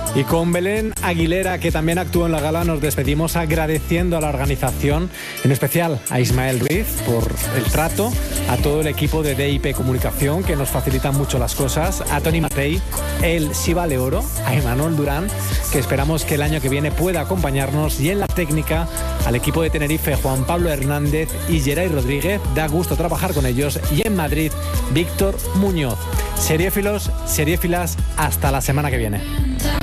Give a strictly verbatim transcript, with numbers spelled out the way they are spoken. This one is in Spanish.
Y con Belén Aguilera, que también actuó en la gala, nos despedimos agradeciendo a la organización, en especial a Ismael Ruiz por el trato, a todo el equipo de D I P Comunicación, que nos facilitan mucho las cosas, a Toni Matei, el Si Vale Oro, a Emanuel Durán, que esperamos que el año que viene pueda acompañarnos, y en la técnica al equipo de Tenerife, Juan Pablo Hernández y Geray Rodríguez. Da gusto trabajar con ellos. Y en Madrid, Víctor Muñoz. Seriéfilos, seriéfilas, hasta la semana que viene.